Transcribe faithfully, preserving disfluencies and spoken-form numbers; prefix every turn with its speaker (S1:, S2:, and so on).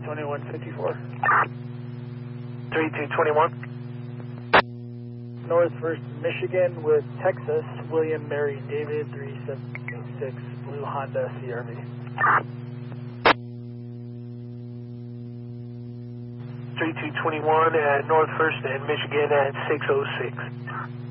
S1: twenty-one fifty-four.
S2: three two two one.
S1: North First Michigan with Texas, William Mary David, three seven six, Blue Honda C R V.
S2: three two two one at North First and Michigan at six oh six.